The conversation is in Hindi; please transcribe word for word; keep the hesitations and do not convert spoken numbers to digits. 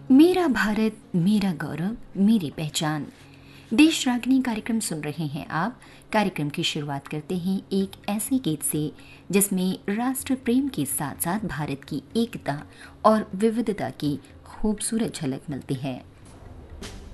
मेरा भारत मेरा गौरव मेरी पहचान। देश रागनी कार्यक्रम सुन रहे हैं आप। कार्यक्रम की शुरुआत करते हैं एक ऐसे गीत से जिसमें राष्ट्र प्रेम के साथ साथ भारत की एकता और विविधता की खूबसूरत झलक मिलती है।